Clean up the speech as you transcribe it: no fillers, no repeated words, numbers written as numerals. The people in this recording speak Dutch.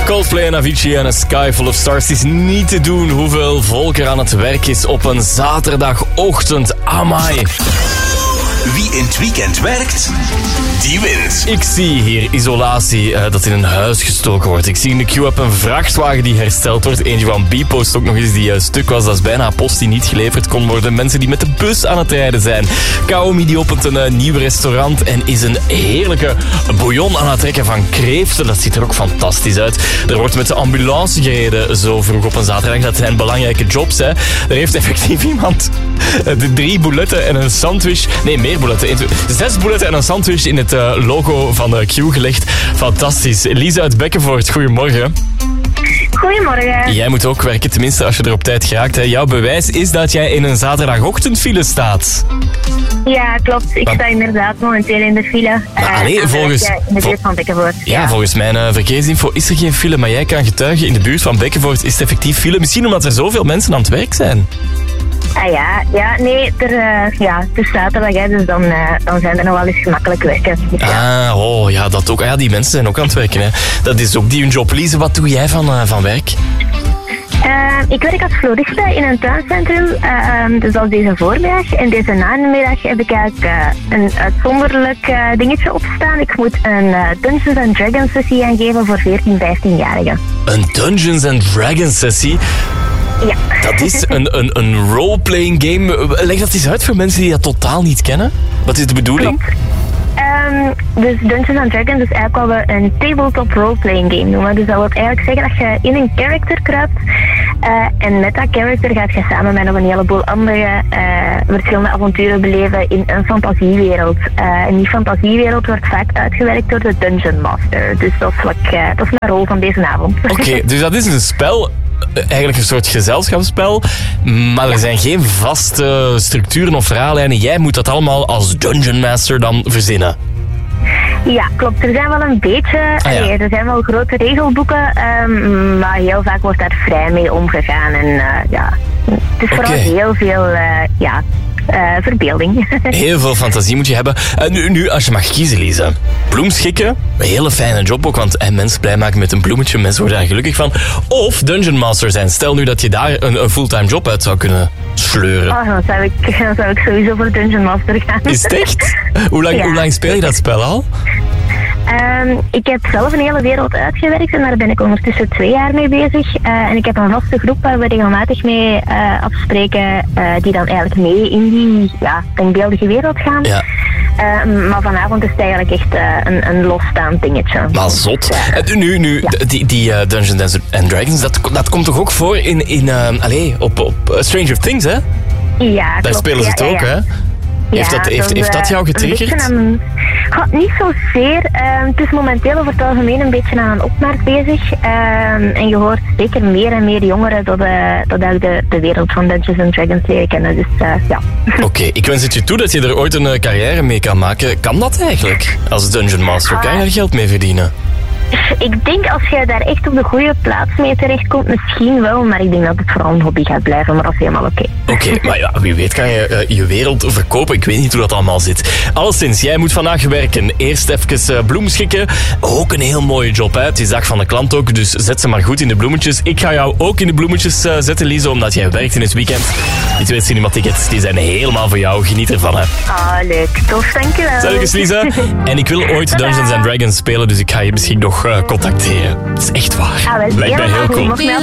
Coldplay en Avicii en A Sky Full of Stars. Het is niet te doen hoeveel volk er aan het werk is op een zaterdagochtend. Amai. Wie in het weekend werkt, die wint. Ik zie hier isolatie dat in een huis gestoken wordt. Ik zie in de queue-up een vrachtwagen die hersteld wordt. Eentje van B-Post ook nog eens die stuk was. Dat is bijna post die niet geleverd kon worden. Mensen die met de bus aan het rijden zijn. Kaomi die opent een nieuw restaurant en is een heerlijke bouillon aan het trekken van kreeften. Dat ziet er ook fantastisch uit. Er wordt met de ambulance gereden zo vroeg op een zaterdag. Dat zijn belangrijke jobs, hè. Er heeft effectief iemand 3 bouletten en een sandwich. Nee, meer bouletten. 6 bouletten en een sandwich in het logo van de Q gelegd. Fantastisch. Lisa uit Bekkenvoort, goedemorgen. Goedemorgen. Jij moet ook werken, tenminste als je er op tijd geraakt. Hè. Jouw bewijs is dat jij in een zaterdagochtendfile staat. Ja, klopt. Ik sta inderdaad momenteel in de file. Volgens... in de buurt van Bekkenvoort. Ja, volgens mijn verkeersinfo is er geen file, maar jij kan getuigen, in de buurt van Bekkenvoort is het effectief file. Misschien omdat er zoveel mensen aan het werk zijn. Het is zaterdag, hè, dus dan zijn er nog wel eens gemakkelijk werken. Dus dat ook. Die mensen zijn ook aan het werken. Hè. Dat is ook die hun job. Lise, wat doe jij van werk? Ik werk als floriste in een tuincentrum, dus als deze voormiddag. En deze namiddag heb ik eigenlijk een uitzonderlijk dingetje opstaan. Ik moet een Dungeons & Dragons sessie aangeven voor 14, 15-jarigen. Een Dungeons & Dragons sessie? Ja. Dat is een roleplaying game. Leg dat eens uit voor mensen die dat totaal niet kennen. Wat is de bedoeling? Klopt. Dus Dungeons & Dragons is eigenlijk wat we een tabletop roleplaying game noemen. Dus dat wil eigenlijk zeggen dat je in een character kruipt. En met dat character gaat je samen met nog een heleboel andere verschillende avonturen beleven in een fantasiewereld. En die fantasiewereld wordt vaak uitgewerkt door de Dungeon Master. Dus dat is mijn rol van deze avond. Oké, dus dat is een spel... Eigenlijk een soort gezelschapsspel, maar er zijn geen vaste structuren of verhaallijnen. Jij moet dat allemaal als Dungeon Master dan verzinnen. Ja, klopt. Er zijn wel een beetje... Er zijn wel grote regelboeken, maar heel vaak wordt daar vrij mee omgegaan. En het is vooral heel veel verbeelding. Heel veel fantasie moet je hebben. Nu, als je mag kiezen, Lisa. Bloemschikken, een hele fijne job ook, want mensen blij maken met een bloemetje, mensen worden daar gelukkig van. Of Dungeon Master zijn. Stel nu dat je daar een fulltime job uit zou kunnen sleuren. Dan zou ik sowieso voor Dungeon Master gaan. Is het echt? Hoe lang speel je dat spel al? Ik heb zelf een hele wereld uitgewerkt en daar ben ik ondertussen 2 jaar mee bezig. En ik heb een vaste groep waar we regelmatig mee afspreken, die dan eigenlijk mee in die denkbeeldige wereld gaan. Ja. Maar vanavond is het eigenlijk echt een losstaand dingetje. Maar zot. Die Dungeons & Dragons, dat komt toch ook voor op Stranger Things, hè? Ja, klopt. Daar spelen ze het ook, hè? Heeft dat jou getriggerd? Niet zozeer. Het is momenteel over het algemeen een beetje aan een opmars bezig. En je hoort zeker meer en meer jongeren dat de wereld van Dungeons & Dragons leren kennen. Dus Oké, ik wens het je toe dat je er ooit een carrière mee kan maken. Kan dat eigenlijk? Als Dungeon Master, kan je er geld mee verdienen? Ik denk als je daar echt op de goede plaats mee terechtkomt, misschien wel, maar ik denk dat het vooral een hobby gaat blijven, maar dat is helemaal oké. Oké, maar wie weet kan je je wereld verkopen. Ik weet niet hoe dat allemaal zit. Alleszins, jij moet vandaag werken. Eerst even bloemschikken. Ook een heel mooie job, hè. Het is dag van de klant ook, dus zet ze maar goed in de bloemetjes. Ik ga jou ook in de bloemetjes zetten, Lise, omdat jij werkt in het weekend. Die 2 cinematickets, die zijn helemaal voor jou. Geniet ervan, hè. Leuk. Tof, dankjewel. Salut, Lise. En ik wil ooit Dungeons & Dragons spelen, dus ik ga je misschien nog contacteren. Dat is echt waar. Lijkt mij heel cool.